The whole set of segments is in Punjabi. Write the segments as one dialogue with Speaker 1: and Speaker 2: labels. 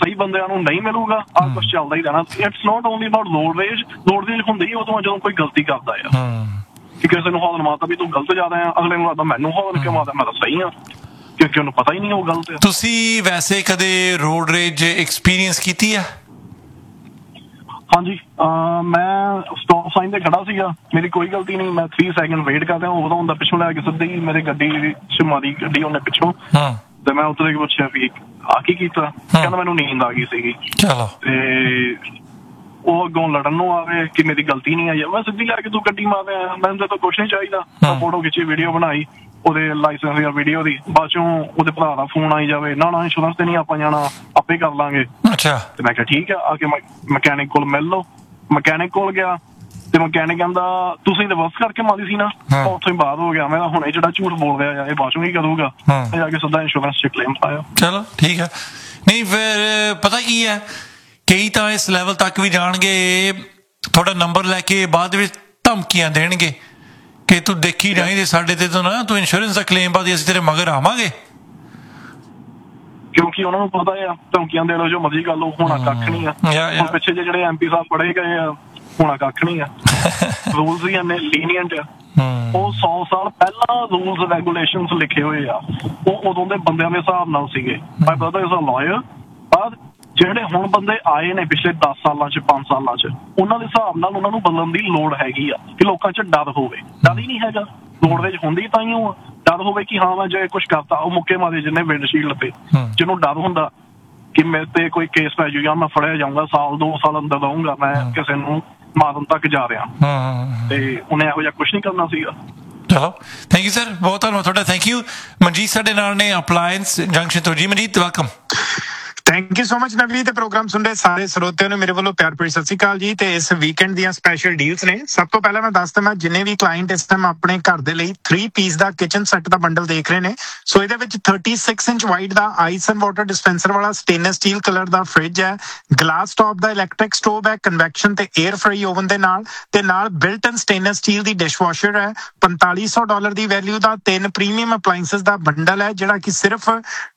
Speaker 1: ਸਹੀ ਬੰਦਿਆਂ ਨੂੰ ਨਹੀਂ ਮਿਲੂਗਾ, ਆਹ ਕੁਛ ਚੱਲਦਾ ਹੀ ਰਹਿਣਾ। It's not only about road range ਹੁੰਦੀ ਉਦੋਂ ਜਦੋਂ ਕੋਈ ਗਲਤੀ ਕਰਦਾ ਆ ਕਿ ਕਿਸੇ ਨੂੰ ਹੌਰਨ ਮਾਰਦਾ ਵੀ ਤੂੰ ਗਲਤ ਜ਼ਿਆਦਾ ਆ, ਅਗਲੇ ਨੂੰ ਲੱਗਦਾ ਮੈਨੂੰ ਹੌਰਨ ਕਿਉਂ ਮਾਰਦਾ, ਮੈਂ ਤਾਂ ਸਹੀ ਆ, ਕਿਉਂਕਿ ਉਹਨੂੰ ਪਤਾ ਹੀ ਨਹੀਂ ਉਹ ਗਲਤ ਆ।
Speaker 2: ਤੁਸੀਂ ਵੈਸੇ ਕਦੇ ਰੋਡ ਰੇਜ ਐਕਸਪੀਰੀਅੰਸ ਕੀਤੀ ਆ?
Speaker 1: ਹਾਂਜੀ, ਮੈਂ ਸਟਾਪ ਸਾਈਨ ਤੇ ਖੜਾ ਸੀਗਾ, ਮੇਰੀ ਕੋਈ ਗਲਤੀ ਨਹੀਂ, ਮੈਂ 3 ਸੈਕਿੰਡ ਵੇਟ ਕਰਦਾ, ਉਦੋਂ ਹੁੰਦਾ ਪਿੱਛੋਂ ਲੈ ਕੇ ਸਿੱਧੀ ਮੇਰੇ ਗੱਡੀ ਚ ਮਾਰੀ, ਗੱਡੀ ਉਹਨੇ ਪਿੱਛੋਂ, ਤੇ ਮੈਂ ਉੱਤੇ ਕੇ ਪੁੱਛਿਆ ਵੀ ਆ ਕੀ ਕੀਤਾ, ਕਹਿੰਦਾ ਮੈਨੂੰ ਨੀਂਦ ਆ ਗਈ ਸੀਗੀ। ਤੇ ਉਹ ਅੱਗੋਂ ਲੜਨ ਨੂੰ ਆਵੇ ਕਿ ਮੇਰੀ ਗਲਤੀ ਨਹੀਂ ਆਈ, ਮੈਂ ਸਿੱਧੀ ਕਰਕੇ ਤੂੰ ਗੱਡੀ ਮਾਰ ਰਿਹਾ, ਮੈਨੂੰ ਤਾਂ ਕੁਛ ਨਹੀਂ ਚਾਹੀਦਾ। ਫੋਟੋ ਖਿੱਚੀ, ਵੀਡੀਓ ਬਣਾਈ ਉਹਦੇ ਲਾਇਸੈਂਸ ਜਾਂ ਵੀਡੀਓ ਦੀ, ਬਾਅਦ ਚੋਂ ਉਹਦੇ ਭਰਾ ਦਾ ਫੋਨ ਆਈ ਜਾਵੇ, ਨਾ ਇੰਸ਼ੋਰੈਂਸ ਤੇ ਨਹੀਂ ਆਪਾਂ ਜਾਣਾ, ਆਪੇ ਕਰ ਲਾਂਗੇ। ਤੇ ਮੈਂ ਕਿਹਾ ਠੀਕ ਆ ਕੇ ਮਕੈਨਿਕ ਕੋਲ ਮਿਲ ਲਓ। ਮਕੈਨਿਕ ਕੋਲ ਗਿਆ ਤੇ ਮਕੈਨਿਕ ਕਹਿੰਦਾ ਤੁਸੀਂ ਰਿਵਰਸ ਕਰਕੇ ਮਾਰੀ ਸੀ ਨਾ, ਉੱਥੋਂ ਹੀ ਬਾਅਦ ਹੋ ਗਿਆ। ਮੈਂ ਹੁਣੇ ਜਿਹੜਾ ਝੂਠ ਬੋਲ ਰਿਹਾ ਇਹ ਬਾਅਦ ਚੋਂ ਕੀ ਕਰੂਗਾ, ਜਾ ਕੇ ਸਿੱਧਾ ਇੰਸ਼ੋਰੈਂਸ ਚ ਕਲੇਮ ਪਾਇਆ।
Speaker 2: ਚਲੋ ਠੀਕ ਆ। ਨਹੀਂ ਫਿਰ ਪਤਾ ਕੀ ਹੈ, ਕਈ ਤਾਂ ਇਸ ਲੈਵਲ ਤੱਕ ਵੀ ਜਾਣਗੇ, ਤੁਹਾਡਾ ਨੰਬਰ ਲੈ ਕੇ ਬਾਅਦ ਵਿੱਚ ਧਮਕੀਆਂ ਦੇਣਗੇ ਕਿ ਤੂੰ ਦੇਖੀ ਜਾਈਂ ਸਾਡੇ ਤੇ ਤੋਂ ਨਾ, ਤੂੰ ਇੰਸ਼ੋਰੈਂਸ ਦਾ ਕਲੇਮ ਪਾ ਦੇ, ਅਸੀਂ ਤੇਰੇ ਮਗਰ ਆਵਾਂਗੇ।
Speaker 1: ਕਿਉਂਕਿ ਉਹਨਾਂ ਨੂੰ ਪਤਾ ਆ ਧਮਕੀਆਂ ਦੇ ਲਓ ਜੋ ਮਰਜ਼ੀ ਕਰ ਲਓ, ਹੋਣਾ ਕੱਖ ਨਹੀਂ ਆ। ਹੁਣ ਪਿੱਛੇ ਜਿਹੜੇ MP ਸਾਹਿਬ ਫੜੇ ਗਏ ਆ, ਹੋਣਾ ਕੱਖ ਨਹੀਂ ਆ। ਰੂਲਸ ਵੀ ਇੰਨੇ ਲੀਨੀਅੰਟ ਆ, ਉਹ 100 ਸਾਲ ਪਹਿਲਾਂ ਰੂਲਸ ਰੈਗੂਲੇਸ਼ਨਸ ਲਿਖੇ ਹੋਏ ਆ, ਉਹ ਉਦੋਂ ਦੇ ਬੰਦਿਆਂ ਦੇ ਹਿਸਾਬ ਨਾਲ ਸੀਗੇ। My brother is a lawyer, ਪਰ ਜਿਹੜੇ ਹੁਣ ਬੰਦੇ ਆਏ ਨੇ ਪਿਛਲੇ 10 ਸਾਲਾਂ ਚ 5 ਸਾਲਾਂ ਚ, ਉਹਨਾਂ ਦੇ ਹਿਸਾਬ ਨਾਲ ਉਹਨਾਂ ਨੂੰ ਬਦਲਣ ਦੀ ਲੋੜ ਹੈਗੀ ਆ ਕਿ ਲੋਕਾਂ ਚ ਡਰ ਹੋਵੇ। ਡਰ ਹੀ ਨਹੀਂ ਹੈਗਾ, ਰੋਡ ਵਿੱਚ ਹੁੰਦੀ ਤਾਂ ਹੀ ਉਹ ਡਰ ਹੋਵੇ ਕਿ ਹਾਂ ਮੈਂ ਜੇ ਕੁਛ ਕਰਤਾ ਉਹ ਮੁੱਕੇ ਮਾਰੇ, ਜਿੰਨੇ ਵਿੰਡਸ਼ੀਲਡ ਤੇ, ਜਿਹਨੂੰ ਡਰ ਹੁੰਦਾ ਕਿ ਮੇਰੇ ਤੇ ਕੋਈ ਕੇਸ ਪੈ ਜਾਊਗਾ, ਮੈਂ ਫੜਿਆ ਜਾਊਂਗਾ, 1-2 ਸਾਲ ਅੰਦਰ ਰਹੂੰਗਾ, ਮੈਂ ਕਿਸੇ ਨੂੰ ਮਾਰਨ ਤੱਕ ਜਾ ਰਿਹਾ, ਤੇ ਉਹਨੇ ਇਹੋ ਜਿਹਾ ਕੁਛ ਨਹੀਂ ਕਰਨਾ ਸੀਗਾ।
Speaker 2: ਚਲੋ ਥੈਂਕ ਯੂ ਸਰ, ਬਹੁਤ ਧੰਨਵਾਦ ਤੁਹਾਡਾ। Thank you. ਮਨਜੀਤ ਸਾਡੇ ਨਾਲ ਨੇ ਅਪਲਾਇੰਸ ਜੰਕਸ਼ਨ ਤੋਂ। ਜੀ Manjeet, welcome.
Speaker 3: Thank you so much Navneet. Programme ਸੁਣ ਰਹੇ ਸਾਰੇ ਸਰੋਤਿਆਂ ਨੂੰ ਮੇਰੇ ਵੱਲੋਂ ਪਿਆਰ ਭਰੀ ਸਤਿ ਸ਼੍ਰੀ ਅਕਾਲ ਜੀ। ਤੇ ਇਸ ਵੀਕਐਂਡ ਦੀਆਂ ਸਪੈਸ਼ਲ ਡੀਲਸ ਨੇ। ਸਭ ਤੋਂ ਪਹਿਲਾਂ ਮੈਂ ਦੱਸ ਦਵਾਂ, ਜਿੰਨੇ ਵੀ ਕਲਾਇੰਟ ਇਸ ਟਾਈਮ ਆਪਣੇ ਘਰ ਦੇ ਲਈ 3 ਪੀਸ ਦਾ ਕਿਚਨ ਸੈੱਟ ਦਾ ਬੰਡਲ ਦੇਖ ਰਹੇ ਨੇ, ਸੋ ਇਹਦੇ ਵਿੱਚ 36 inch wide the ice and water dispenser ਵਾਲਾ ਸਟੇਨਲੈਸ ਸਟੀਲ ਕਲਰ ਦਾ ਫ੍ਰਿਜ ਹੈ, ਗਲਾਸ ਟੌਪ ਦਾ ਇਲੈਕਟ੍ਰਿਕ ਸਟੋਵ ਹੈ, ਕਨਵੈਕਸ਼ਨ ਤੇ 에ਅਰ ਫਰਾਈ ਓਵਨ ਦੇ ਨਾਲ, ਤੇ ਨਾਲ ਬਿਲਟ ਇਨ ਸਟੇਨਲੈਸ ਸਟੀਲ ਦੀ ਡਿਸ਼ਵਾਸ਼ਰ ਹੈ। $4500 ਦੀ ਵੈਲਿਊ ਦਾ 3 ਪ੍ਰੀਮੀਅਮ ਅਪਲਾਈਐਂਸਸ ਦਾ ਬੰਡਲ ਹੈ, ਜਿਹੜਾ ਕਿ ਸਿਰਫ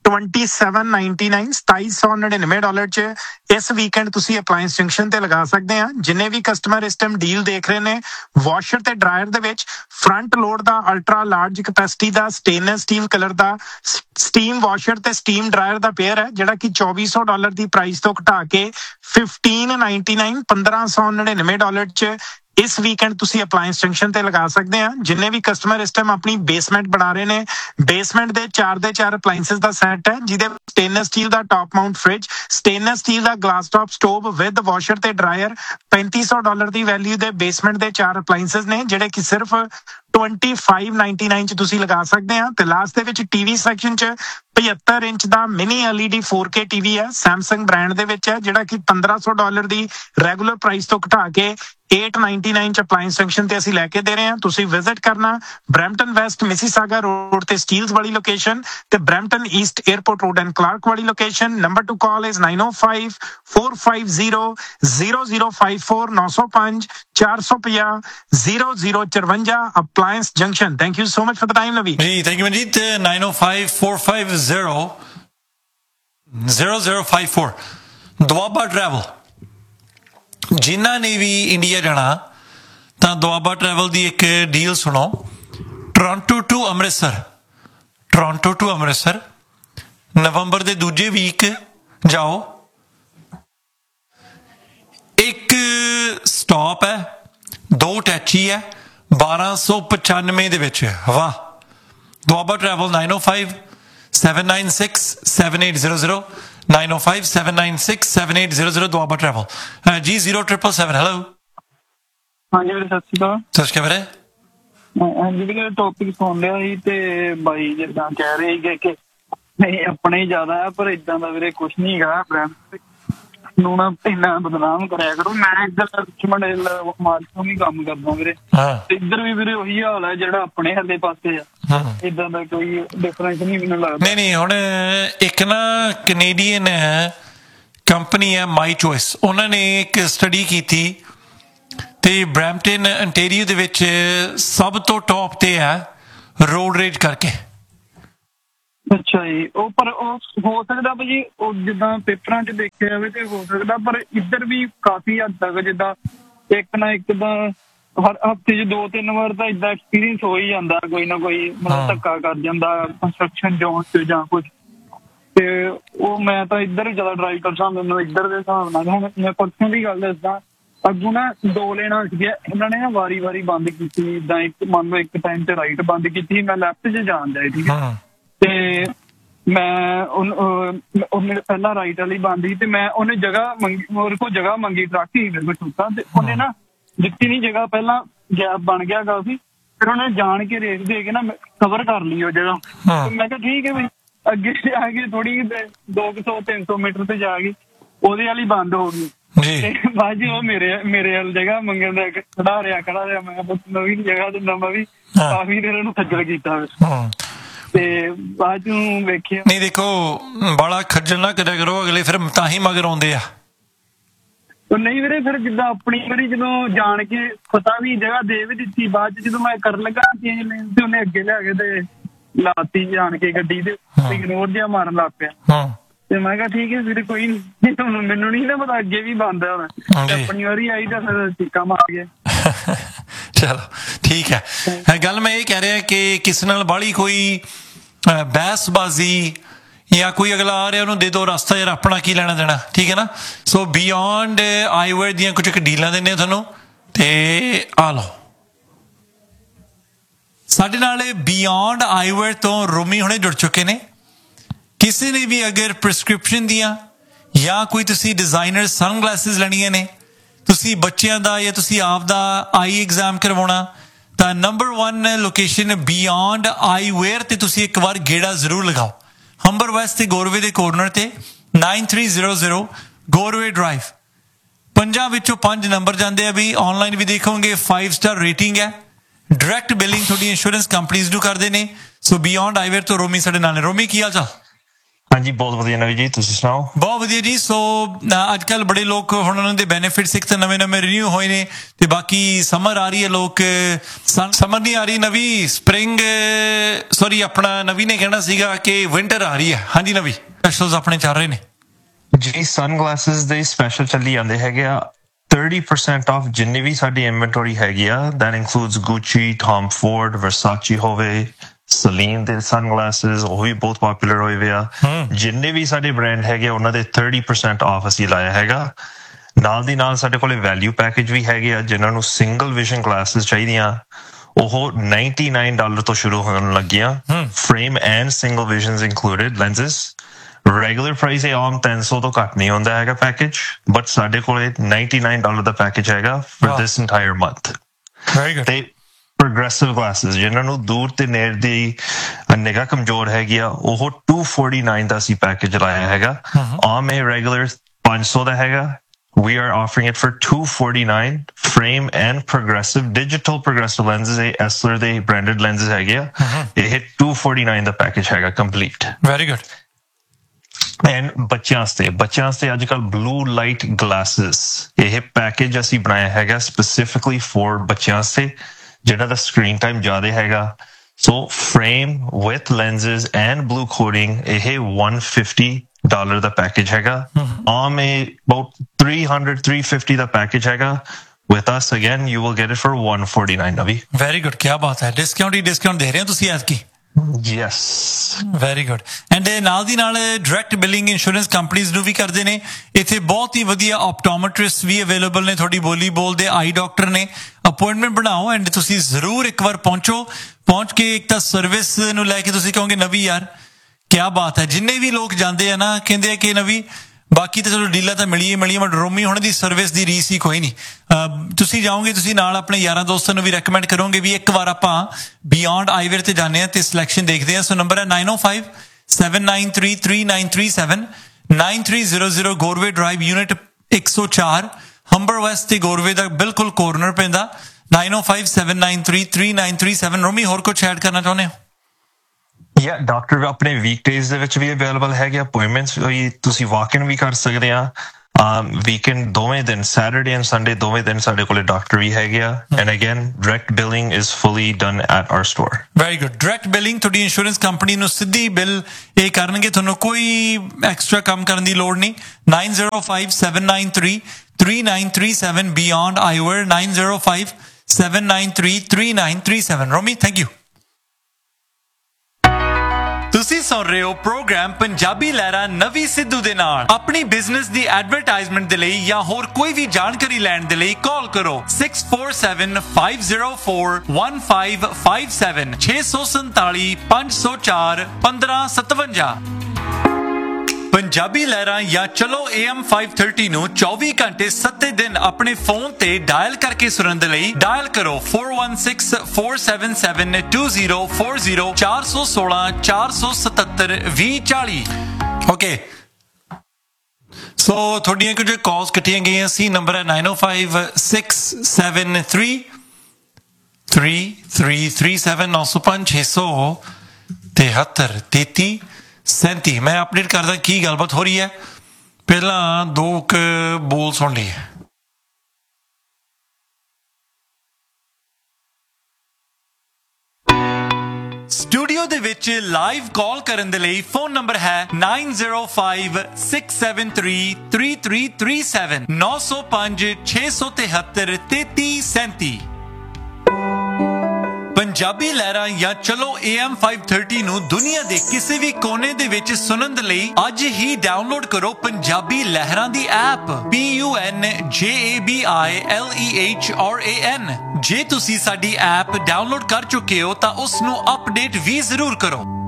Speaker 3: $2799 ਚ ਇਸ ਵੀਕਐਂਡ ਤੁਸੀਂ ਅਪਲਾਈਐਂਸ ਜੰਕਸ਼ਨ ਤੇ ਲਗਾ ਸਕਦੇ ਆ। ਜਿੰਨੇ ਵੀ ਕਸਟਮਰ ਇਸ ਟਾਈਮ ਡੀਲ ਦੇਖ ਰਹੇ ਨੇ, ਵਾਸ਼ਰ ਤੇ ਡਰਾਇਰ ਦੇ ਵਿੱਚ ਫਰੰਟ ਲੋਡ ਦਾ ਅਲਟਰਾ ਲਾਰਜ ਕੈਪੈਸਿਟੀ ਦਾ ਸਟੇਨਲੈਸ ਸਟੀਲ ਕਲਰ ਦਾ ਸਟੀਮ ਵਾਸ਼ਰ ਤੇ ਸਟੀਮ ਡਰਾਇਰ ਦਾ ਪੇਅਰ ਹੈ, ਜਿਹੜਾ ਕਿ $2400 ਦੀ ਪ੍ਰਾਈਸ ਤੋਂ ਘਟਾ ਕੇ $1599 ਚ ਇਸ ਵੀਕਐਂਡ ਤੁਸੀਂ ਅਪਲਾਈਐਂਸ ਜੰਕਸ਼ਨ ਤੇ ਲਗਾ ਸਕਦੇ ਆ। ਜਿੰਨੇ ਵੀ ਕਸਟਮਰ ਇਸ ਟਾਈਮ ਆਪਣੀ ਬੇਸਮੈਂਟ ਬਣਾ ਰਹੇ ਨੇ, ਬੇਸਮੈਂਟ ਦੇ 4 ਦੇ 4 ਅਪਲਾਈਐਂਸਸ ਦਾ ਸੈੱਟ ਹੈ, ਜਿਹਦੇ stainless steel the top Mount fridge, stainless steel the glass top stove with washer ਤੇ ਡਰਾਇਰ, $3500 ਦੀ ਵੈਲਿਊ ਦੇ ਬੇਸਮੈਂਟ ਦੇ 4 ਅਪਲਾਈਐਂਸਸ ਨੇ, ਜਿਹੜੇ ਕਿ ਸਿਰਫ $2599 ਚ ਤੁਸੀਂ ਲਗਾ ਸਕਦੇ ਆ। ਤੇ ਲਾਸਟ ਦੇ ਵਿੱਚ ਟੀਵੀ ਸੈਕਸ਼ਨ ਚ 75 ਇੰਚ ਦਾ ਮਿਨੀ LED 4K ਟੀਵੀ ਹੈ, ਸੈਮਸੰਗ ਬ੍ਰਾਂਡ ਦੇ ਵਿੱਚ ਹੈ, ਜਿਹੜਾ ਕਿ $1500 ਦੀ ਰੈਗੂਲਰ ਪ੍ਰਾਈਸ ਤੋਂ ਘਟਾ ਕੇ $899 ਚ ਅਪਲਾਈਐਂਸ ਜੰਕਸ਼ਨ ਤੇ ਅਸੀਂ ਲੈ ਕੇ ਦੇ ਰਹੇ ਹਾਂ। ਤੁਸੀਂ ਵਿਜ਼ਿਟ ਕਰਨਾ ਬਰੈਂਪਟਨ ਵੈਸਟ ਮਿਸੀਸਾਗਾ ਰੋਡ ਤੇ ਸਟੀਲਸ ਵਾਲੀ ਲੋਕੇਸ਼ਨ, ਤੇ Brampton East airport road and Clark ਵਾਲੀ location. Number two call is 9054500054 905-450-0054 ਅਪਲਾਈਐਂਸ junction. Thank you so much for the time ਨਵੀ
Speaker 2: ਜੀ। Thank you Manjeet. 9054500054 Doaba travel. ਜਿਨ੍ਹਾਂ ਨੇ ਵੀ ਇੰਡੀਆ ਜਾਣਾ ਤਾਂ ਦੁਆਬਾ ਟਰੈਵਲ ਦੀ ਇੱਕ ਡੀਲ ਸੁਣੋ। ਟੋਰਾਂਟੋ ਟੂ ਅੰਮ੍ਰਿਤਸਰ ਨਵੰਬਰ ਦੇ ਦੂਜੇ ਵੀਕ ਜਾਓ। ਇੱਕ ਸਟਾਪ ਹੈ, 2 ਟੈਚੀ ਹੈ, 1295 ਦੇ ਵਿੱਚ। ਵਾਹ। ਦੁਆਬਾ ਟਰੈਵਲ 9057967800 9057967800 ਦੁਆਬਾ ਟਰੈਵਲ ਜੀ। 0777 ਹੈਲੋ।
Speaker 4: ਹਾਂਜੀ ਵੀਰੇ ਸਤਿ ਸ਼੍ਰੀ ਅਕਾਲ।
Speaker 2: ਸਤਿ ਸ਼੍ਰੀ ਅਕਾਲ ਵੀਰੇ।
Speaker 4: ਹਾਂਜੀ ਵੀਰੇ ਟੌਪਿਕ ਸੁਣ ਲਿਆ ਸੀ ਤੇ ਬਾਈ ਜਿੱਦਾਂ ਕਹਿ ਰਹੇ ਸੀਗੇ ਕਿ ਨਹੀਂ ਆਪਣੇ ਹੀ ਜ਼ਿਆਦਾ ਆ, ਪਰ ਏਦਾਂ ਦਾ ਵੀਰੇ ਕੁਛ ਨਹੀਂ ਹੈਗਾ। ਫਰੈਂਡ ਨੂੰ ਨਾ ਇੰਨਾ ਬਦਨਾਮ ਕਰਿਆ ਕਰੋ। ਮੈਂ ਇੱਧਰ ਰਿਚਮੰਡ ਮਾਰਚ ਤੋਂ ਵੀ ਕੰਮ ਕਰਦਾ ਵੀਰੇ, ਇੱਧਰ ਵੀ ਵੀਰੇ ਉਹੀ ਹਾਲ ਹੈ ਜਿਹੜਾ ਆਪਣੇ ਹਲੇ ਪਾਸੇ ਆ। ਏਦਾਂ ਦਾ ਕੋਈ ਡਿਫਰੈਂਸ ਨਹੀਂ ਮੈਨੂੰ ਲੱਗਦਾ।
Speaker 2: ਨਹੀਂ ਹੁਣ ਇੱਕ ਨਾ ਕੈਨੇਡੀਅਨ ਕੰਪਨੀ ਹੈ ਮਾਈ ਚੋਇਸ, ਉਹਨਾਂ ਨੇ ਇੱਕ ਸਟੱਡੀ ਕੀਤੀ ਤੇ ਬਰੈਂਪਟਨ ਅੰਟੇਰੀਓ ਦੇ ਵਿੱਚ ਸਭ ਤੋਂ ਟੌਪ ਤੇ ਹੈ ਰੋਡ ਰੇਜ ਕਰਕੇ।
Speaker 4: ਅੱਛਾ ਜੀ। ਉਹ ਪਰ ਉਹ ਹੋ ਸਕਦਾ ਭਾਜੀ, ਉਹ ਜਿੱਦਾਂ ਪੇਪਰਾਂ 'ਚ ਦੇਖਿਆ ਜਾਵੇ ਤੇ ਹੋ ਸਕਦਾ, ਪਰ ਇੱਧਰ ਵੀ ਕਾਫੀ ਹੱਦ ਤੱਕ ਜਿੱਦਾਂ ਇੱਕ ਨਾ ਇੱਕ ਤਾਂ ਹਰ ਹਫ਼ਤੇ 'ਚ 2-3 ਵਾਰ ਤਾਂ ਏਦਾਂ ਐਕਸਪੀਰੀਅੰਸ ਹੋ ਹੀ ਜਾਂਦਾ, ਕੋਈ ਨਾ ਕੋਈ ਮਤਲਬ ਧੱਕਾ ਕਰ ਜਾਂਦਾ ਕੰਸਟਰਕਸ਼ਨ ਜ਼ੋਨ 'ਚ ਜਾਂ ਕੁਝ। ਤੇ ਉਹ ਮੈਂ ਤਾਂ ਇੱਧਰ ਜ਼ਿਆਦਾ ਡਰਾਈਵ ਕਰਦਾ, ਮੈਨੂੰ ਇੱਧਰ ਦੇ ਹਿਸਾਬ ਨਾਲ। ਹੁਣ ਮੈਂ ਪਰਸੋਂ ਦੀ ਗੱਲ ਦੱਸਦਾ, ਅੱਗੋਂ ਨਾ 2 ਲੇਨਾਂ ਸੀਗੀਆਂ, ਇਹਨਾਂ ਨੇ ਨਾ ਵਾਰੀ ਬੰਦ ਕੀਤੀ। ਜਿੱਦਾਂ ਇੱਕ ਮੰਨ ਲਓ ਇੱਕ ਟਾਈਮ ਤੇ ਰਾਈਟ ਬੰਦ ਕੀਤੀ, ਮੈਂ ਲੈਫਟ 'ਚ ਜਾਣ ਡਿਆ, ਠੀਕ ਹੈ। ਤੇ ਮੈਂ ਉਹਨੇ ਪਹਿਲਾਂ ਰਾਈਟ ਵਾਲੀ ਬੰਦ ਸੀ, ਤੇ ਮੈਂ ਉਹਨੇ ਜਗ੍ਹਾ ਮੰਗੀ, ਮੇਰੇ ਕੋਲ ਜਗ੍ਹਾ ਮੰਗੀ, ਟਰੱਕ ਹੀ ਮੇਰੇ ਕੋਲ ਛੋਟਾ, ਤੇ ਉਹਨੇ ਨਾ ਦਿੱਤੀ ਨਹੀਂ ਜਗ੍ਹਾ। ਪਹਿਲਾਂ ਗੈਪ ਬਣ ਗਿਆ ਕਾਫੀ, ਫਿਰ ਉਹਨੇ ਜਾਣ ਕੇ ਰੇਸ ਦੇ ਕੇ ਨਾ ਕਵਰ ਕਰ ਲਈ ਉਹ ਜਗ੍ਹਾ। ਮੈਂ ਕਿਹਾ ਠੀਕ ਹੈ ਬਈ। ਅੱਗੇ ਜਾ ਕੇ ਥੋੜੀ 200-300 ਮੀਟਰ ਤੇ ਜਾ ਕੇ ਉਹਦੇ ਵਾਲੀ ਬੰਦ ਹੋ ਗਈ। ਤੇ ਬਾਅਦ ਜੀ ਉਹ ਮੇਰੇ ਵੱਲ ਜਗ੍ਹਾ ਮੰਗਣ ਦਾ ਖੜਾ ਰਿਹਾ। ਮੈਂ ਬਸ ਨਵੀਂ ਜਗ੍ਹਾ ਦਿੰਦਾ, ਮੈਂ ਵੀ ਕਾਫੀ ਦੇਰ ਉਹਨੂੰ ਖੱਜਲ ਕੀਤਾ। ਤੇ ਬਾਅਦ ਨੂੰ ਵੇਖਿਆ
Speaker 2: ਨਹੀਂ, ਦੇਖੋ ਬੜਾ ਖੱਜਲ ਨਾ ਕਰਿਆ ਕਰੋ, ਅਗਲੇ ਫਿਰ ਤਾਂ ਹੀ ਮਗਰ ਆਉਂਦੇ ਆ।
Speaker 4: ਨਹੀਂ ਵੀਰੇ, ਫਿਰ ਜਿੱਦਾਂ ਆਪਣੀ ਵਾਰੀ ਜਦੋਂ ਜਾਣ ਕੇ ਪਤਾ ਵੀ ਜਗ੍ਹਾ ਦੇ ਵੀ ਦਿੱਤੀ, ਬਾਅਦ ਚ ਜਦੋਂ ਮੈਂ ਕਰਨ ਲੱਗਾ ਚੇਂਜ ਲੇਨ ਤੇ ਉਹਨੇ ਅੱਗੇ ਲਿਆ ਕੇ ਤੇ ਲਾਤੀ ਜਾਣ ਕੇ ਗੱਡੀ ਤੇ ਇਗਨੋਰ ਜਿਹਾ ਮਾਰਨ ਲੱਗ ਪਿਆ। ਤੇ ਮੈਂ ਕਿਹਾ ਠੀਕ ਹੈ ਵੀਰੇ, ਕੋਈ ਨੀ, ਤੁਹਾਨੂੰ ਮੈਨੂੰ ਨਹੀਂ ਨਾ ਪਤਾ ਅੱਗੇ ਵੀ ਬੰਦ ਹੈ ਹੁਣ। ਆਪਣੀ ਵਾਰੀ ਆਈ ਤਾਂ ਫਿਰ ਚੀਕਾਂ ਮਾਰ ਗਿਆ।
Speaker 2: ਚਲੋ ਠੀਕ ਹੈ। ਗੱਲ ਮੈਂ ਇਹ ਕਹਿ ਰਿਹਾ ਕਿ ਕਿਸੇ ਨਾਲ ਬਾਹਲੀ ਕੋਈ ਬਹਿਸਬਾਜ਼ੀ ਜਾਂ ਕੋਈ ਅਗਲਾ ਆ ਰਿਹਾ ਉਹਨੂੰ ਦੇ ਦੋ ਰਸਤਾ, ਯਾਰ ਆਪਣਾ ਕੀ ਲੈਣਾ ਦੇਣਾ, ਠੀਕ ਹੈ ਨਾ। ਸੋ ਬਿਯੋਂਡ ਆਈਵੇਅਰ ਦੀਆਂ ਕੁਝ ਡੀਲਾਂ ਦਿੰਦੇ ਤੁਹਾਨੂੰ, ਤੇ ਆ ਲਓ ਸਾਡੇ ਨਾਲ। ਬਿਯੋਂਡ ਆਈਵੇਅਰ ਤੋਂ ਰੋਮੀ ਹੁਣੇ ਜੁੜ ਚੁੱਕੇ ਨੇ। ਕਿਸੇ ਨੇ ਵੀ ਅਗਰ ਪ੍ਰਿਸਕ੍ਰਿਪਸ਼ਨ ਦੀਆਂ ਜਾਂ ਕੋਈ ਤੁਸੀਂ ਡਿਜ਼ਾਈਨਰ ਸਨਗਲਾਸਿਸ ਲੈਣੀਆਂ ਨੇ, ਤੁਸੀਂ ਬੱਚਿਆਂ ਦਾ ਜਾਂ ਤੁਸੀਂ ਆਪ ਦਾ ਆਈ ਐਗਜ਼ਾਮ ਕਰਵਾਉਣਾ, ਤਾਂ ਨੰਬਰ 1 ਲੋਕੇਸ਼ਨ ਬਿਯੋਂਡ ਆਈਵੇਅਰ ਤੇ ਤੁਸੀਂ ਇੱਕ ਵਾਰ ਗੇੜਾ ਜ਼ਰੂਰ ਲਗਾਓ। ਹੰਬਰ ਵੈਸਟ ਤੇ ਗੋਰਵੇ ਦੇ ਕੋਰਨਰ ਤੇ 9300 ਗੋਰਵੇ ਡਰਾਈਵ। 5 ਵਿੱਚੋਂ 5 ਨੰਬਰ ਜਾਂਦੇ ਆ ਵੀ। ਆਨਲਾਈਨ ਵੀ ਦੇਖੋਗੇ 5 ਸਟਾਰ ਰੇਟਿੰਗ ਹੈ। ਡਾਇਰੈਕਟ ਬਿਲਿੰਗ ਤੁਹਾਡੀ ਇੰਸ਼ੋਰੈਂਸ ਕੰਪਨੀਜ਼ ਨੂੰ ਕਰਦੇ ਨੇ। ਸੋ ਬਿਯੋਂਡ ਆਈਵੇਅਰ ਤੋਂ ਰੋਮੀ ਸਾਡੇ ਨਾਲ ਨੇ। ਰੋਮੀ, ਕੀ ਹਾਲ ਚਾਲ?
Speaker 5: ਹਾਂਜੀ, ਬਹੁਤ ਵਧੀਆ ਨਵੀਂ ਜੀ, ਤੁਸੀਂ ਸੁਣਾਓ?
Speaker 2: ਬਹੁਤ ਵਧੀਆ ਜੀ। ਸੋ ਅੱਜ ਕੱਲ੍ਹ ਬੜੇ ਲੋਕ ਹੁਣ ਉਹਨਾਂ ਦੇ ਬੈਨੀਫਿਟਸ ਇੱਕ ਤਾਂ ਨਵੇਂ ਰਿਨਿਊ ਹੋਏ ਨੇ, ਤੇ ਬਾਕੀ ਸਮਰ ਆ ਰਹੀ ਹੈ, ਲੋਕ ਸਮਰ ਨਹੀਂ ਆ ਰਹੀ, ਨਵੀਂ ਸਪਰਿੰਗ, ਸੌਰੀ ਆਪਣਾ ਨਵੀਂ ਨੇ ਕਹਿਣਾ ਸੀਗਾ ਕਿ ਵਿੰਟਰ ਆ ਰਹੀ ਹੈ। ਹਾਂਜੀ ਨਵੀਂ ਸਪੈਸ਼ਲਸ ਆਪਣੇ ਚੱਲ ਰਹੇ ਨੇ
Speaker 5: ਜੀ। ਸਨਗਲਾਸਿਸ ਦੇ ਸਪੈਸ਼ਲ ਚੱਲੀ ਜਾਂਦੇ ਹੈਗੇ ਆ। 30% ਆਫ ਜਿੰਨੀ ਵੀ ਸਾਡੀ ਇਨਵੈਂਟਰੀ ਹੈਗੀ ਆ, ਦੈਟ ਇਨਕਲੂਡਸ ਗੁੱਚੀ, ਟੌਮ ਫੋਰਡ, ਵਰਸਾਚੀ ਹੋਵੇ, ਸਲੀਨ ਦੇ ਸਨਗਲਾਸਿਸ, ਉਹ ਵੀ ਬਹੁਤ ਪਪੂਲਰ ਹੋਏ ਵੇ ਆ। ਜਿੰਨੇ ਵੀ ਸਾਡੇ ਬ੍ਰਾਂਡ ਹੈਗੇ ਉਹਨਾਂ ਦੇ 30% ਆਫ ਅਸੀਂ ਲਾਇਆ ਹੈਗਾ। ਨਾਲ ਦੀ ਨਾਲ ਸਾਡੇ ਕੋਲੇ ਵੈਲਿਊ ਪੈਕੇਜ ਵੀ ਹੈਗੇ ਆ। ਜਿਨ੍ਹਾਂ ਨੂੰ ਸਿੰਗਲ ਵਿਜ਼ਨ ਗਲਾਸਿਸ ਚਾਹੀਦੀਆਂ, ਉਹ $99 ਤੋਂ ਸ਼ੁਰੂ ਹੋਣ ਲੱਗੀਆਂ। Frame and single visions included lenses. Regular price ਇਹ ਆਮ 300 ਤੋਂ ਘੱਟ ਨਹੀਂ ਹੁੰਦਾ ਹੈਗਾ ਪੈਕੇਜ, ਬਟ ਸਾਡੇ ਕੋਲੇ $99 ਦਾ ਪੈਕੇਜ ਹੈਗਾ for this entire month.
Speaker 2: Very good. ਤੇ
Speaker 5: ਪ੍ਰੋਗਰੈਸਿਵ ਗਲਾਸਿਸ, ਜਿਨ੍ਹਾਂ ਨੂੰ ਦੂਰ ਤੇ ਨੇੜੇ ਦੀ ਨਿਗਾਹ ਕਮਜ਼ੋਰ ਹੈਗੀ ਆ, ਉਹ $249 ਦਾ ਅਸੀਂ ਪੈਕੇਜ ਲਾਇਆ ਹੈਗਾ। ਆਮ ਇਹ ਰੈਗੂਲਰ 500 ਦਾ ਹੈਗਾ। We are offering it for $249 frame and progressive digital progressive lenses. ਇਹ Essilor ਦੇ branded lenses ਹੈਗੇ ਆ। ਇਹ $249 ਦਾ ਪੈਕੇਜ ਹੈਗਾ ਕੰਪਲੀਟ।
Speaker 2: Very good.
Speaker 5: ਐਂਡ ਬੱਚਿਆਂ ਵਾਸਤੇ ਅੱਜ ਕੱਲ੍ਹ ਬਲੂ ਲਾਈਟ ਗਲਾਸਿਸ, ਇਹ ਪੈਕੇਜ ਅਸੀਂ ਬਣਾਇਆ ਹੈਗਾ ਸਪੈਸੀਫਿਕਲੀ ਫॉर ਬੱਚਿਆਂ ਵਾਸਤੇ ਜਿਹਨਾਂ ਦਾ ਸਕਰੀਨ ਟਾਈਮ ਜ਼ਿਆਦਾ ਹੈਗਾ। ਸੋ frame with lenses and blue coding, ਇਹ $150 ਦਾ ਪੈਕੇਜ ਹੈਗਾ। ਆਮ ਇਹ ਅਬਾਊਟ $300-350 ਦਾ ਪੈਕੇਜ ਹੈਗਾ। With us again, you will get it for $149, Navi.
Speaker 2: Very good. क्या बात है। डिस्काउंट दे रहे हो ਤੁਸੀਂ ਐਤਕੀ?
Speaker 5: Yes.
Speaker 2: Very good. ਐਂਡ ਨਾਲ ਦੀ ਨਾਲ ਡਾਇਰੈਕਟ ਬਿਲਿੰਗ ਇੰਸ਼ੋਰੈਂਸ ਕੰਪਨੀਜ਼ ਨੂੰ ਵੀ ਕਰਦੇ ਨੇ। ਇੱਥੇ ਬਹੁਤ ਹੀ ਵਧੀਆ ਆਪਟੋਮੈਟ੍ਰਿਸਟ ਵੀ ਅਵੇਲੇਬਲ ਨੇ, ਤੁਹਾਡੀ ਬੋਲੀ ਬੋਲਦੇ ਆਈ ਡਾਕਟਰ ਨੇ। ਅਪਾਇੰਟਮੈਂਟ ਬਣਾਓ ਐਂਡ ਤੁਸੀਂ ਜ਼ਰੂਰ ਇੱਕ ਵਾਰ ਪਹੁੰਚ ਕੇ ਇੱਕ ਤਾਂ ਸਰਵਿਸ ਨੂੰ ਲੈ ਕੇ ਤੁਸੀਂ ਕਹੋਗੇ ਨਵੀਂ ਯਾਰ ਕਿਆ ਬਾਤ ਹੈ। ਜਿੰਨੇ ਵੀ ਲੋਕ ਜਾਂਦੇ ਆ ਨਾ ਕਹਿੰਦੇ ਆ ਕਿ ਨਵੀਂ, ਬਾਕੀ ਤਾਂ ਚਲੋ ਡੀਲਾਂ ਤਾਂ ਮਿਲੀਏ ਬਟ ਰੋਮੀ ਹੁਣ ਦੀ ਸਰਵਿਸ ਦੀ ਰੀਸ ਹੀ ਕੋਈ ਨਹੀਂ। ਤੁਸੀਂ ਜਾਓਗੇ, ਤੁਸੀਂ ਨਾਲ ਆਪਣੇ ਯਾਰਾਂ ਦੋਸਤਾਂ ਨੂੰ ਵੀ ਰეკਮੈਂਡ ਕਰੋਗੇ ਵੀ ਇੱਕ ਵਾਰ ਆਪਾਂ ਬਿਯੋਂਡ ਆਈਵੇਅਰ ਤੇ ਜਾਂਦੇ ਹਾਂ ਤੇ ਸਿਲੈਕਸ਼ਨ ਦੇਖਦੇ ਹਾਂ। ਸੋ ਨੰਬਰ ਹੈ 9057933937 9300 ਗੋਰਵੇ ਡਰਾਈਵ ਯੂਨਿਟ 104 ਹੰਬਰ ਵੈਸਟ ਤੇ ਗੋਰਵੇ ਦਾ ਬਿਲਕੁਲ ਕੋਰਨਰ ਪੈਂਦਾ। 9057933937। ਰੋਮੀ ਹੋਰ ਕੁਝ ਐਡ ਕਰਨਾ ਚਾਹੁੰਦੇ ਹੋ?
Speaker 5: ਡਾਕਟਰ ਆਪਣੇ ਵੀਕਡੇਜ਼ ਦੇ ਵਿੱਚ ਵੀ ਅਵੇਲੇਬਲ ਹੈਗੇ। ਅਪਾਇੰਟਮੈਂਟਸ ਵੀ ਤੁਸੀਂ ਵਾਕ ਇਨ ਵੀ ਕਰ ਸਕਦੇ ਆ। ਵੀਕਐਂਡ ਦੋਵੇਂ ਦਿਨ ਸੈਟਰਡੇ ਐਂਡ ਸੰਡੇ ਦੋਵੇਂ ਦਿਨ ਸਾਡੇ ਕੋਲੇ ਡਾਕਟਰ ਵੀ ਹੈਗੇ ਆ and again direct billing is fully done at hour store
Speaker 2: very good direct billing ਤੁਹਾਡੀ ਇੰਸ਼ੋਰੈਂਸ ਕੰਪਨੀ ਨੂੰ ਸਿੱਧੀ ਬਿੱਲ ਇਹ ਕਰਨਗੇ ਤੁਹਾਨੂੰ ਕੋਈ ਐਕਸਟਰਾ ਕੰਮ ਕਰਨ ਦੀ ਲੋੜ ਨਹੀਂ 9057933937 beyond iWare 9057933937 Romy thank you ਤੁਸੀਂ ਸੁਣ ਰਹੇ ਹੋ ਪ੍ਰੋਗਰਾਮ ਪੰਜਾਬੀ ਲਹਿਰਾ ਨਵੀਂ ਸਿੱਧੂ ਦੇ ਨਾਲ ਆਪਣੀ ਬਿਜ਼ਨਸ ਦੀ ਐਡਵਰਟਾਈਜ਼ਮੈਂਟ ਦੇ ਲਈ ਜਾਂ ਹੋਰ ਕੋਈ ਵੀ ਜਾਣਕਾਰੀ ਲੈਣ ਦੇ ਲਈ ਕਾਲ ਕਰੋ 6475041557 647-504-1557 ਪੰਜਾਬੀ ਲਹਿਰਾਂ ਜਾਂ ਚਲੋ AM 530 ਨੂੰ 24 ਘੰਟੇ 7 ਦਿਨ ਆਪਣੇ ਫੋਨ ਤੇ ਡਾਇਲ ਕਰਕੇ ਸੁਣਨ ਦੇ ਲਈ ਡਾਇਲ ਕਰੋ 4164772040 416-477-2040 ਓਕੇ ਸੋ ਤੁਹਾਡੀਆਂ ਕੁਝ ਕਾਲਸ ਕੱਟੀਆਂ ਗਈਆਂ ਸੀ ਨੰਬਰ ਹੈ 9056733337 905-673-3337 ਮੈਂ ਅਪਡੇਟ ਕਰਦਾ ਕੀ ਗੱਲਬਾਤ ਹੋ ਰਹੀ ਹੈ ਪਹਿਲਾਂ ਦੋ ਬੋਲ ਸੁਣ ਲਈਏ ਸਟੂਡੀਓ ਦੇ ਵਿੱਚ ਲਾਈਵ ਕਾਲ ਕਰਨ ਦੇ ਲਈ ਫੋਨ ਨੰਬਰ ਹੈ 9056733337 905-673-3337 ਪੰਜਾਬੀ ਲਹਿਰਾਂ ਜਾਂ ਚਲੋ AM 530 ਨੂੰ ਦੁਨੀਆ ਦੇ ਕਿਸੇ ਵੀ ਕੋਨੇ ਦੇ ਵਿੱਚ ਸੁਣਨ ਦੇ ਲਈ ਅੱਜ ਹੀ ਡਾਊਨਲੋਡ ਕਰੋ ਪੰਜਾਬੀ ਲਹਿਰਾਂ ਦੀ ਐਪ PUNJABILEHRAN ਜੇ ਤੁਸੀਂ ਸਾਡੀ ਐਪ ਡਾਊਨਲੋਡ ਕਰ ਚੁੱਕੇ ਹੋ ਤਾਂ ਉਸ ਨੂੰ ਅਪਡੇਟ ਵੀ ਜ਼ਰੂਰ ਕਰੋ